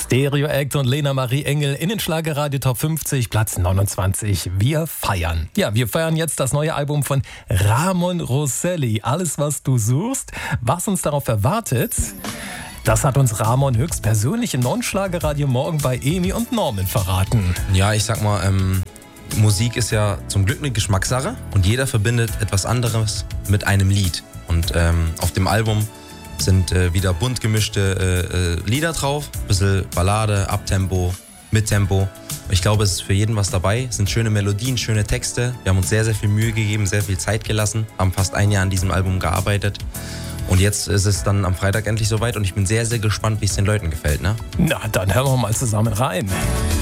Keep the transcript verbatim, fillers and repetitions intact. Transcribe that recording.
Stereo Act und Lena Marie Engel in den Schlagerradio Top fünfzig, Platz neunundzwanzig. Wir feiern. Ja, wir feiern jetzt das neue Album von Ramon Rosselli. Alles, was du suchst. Was uns darauf erwartet, das hat uns Ramon höchstpersönlich im Non-Schlagerradio morgen bei Emi und Norman verraten. Ja, ich sag mal, ähm, Musik ist ja zum Glück eine Geschmackssache und jeder verbindet etwas anderes mit einem Lied. Und ähm, auf dem Album sind äh, wieder bunt gemischte äh, Lieder drauf, ein bisschen Ballade, Abtempo, Mittempo. Ich glaube, es ist für jeden was dabei. Es sind schöne Melodien, schöne Texte. Wir haben uns sehr, sehr viel Mühe gegeben, sehr viel Zeit gelassen, haben fast ein Jahr an diesem Album gearbeitet. Und jetzt ist es dann am Freitag endlich soweit und ich bin sehr, sehr gespannt, wie es den Leuten gefällt. Ne? Na, dann hören wir mal zusammen rein.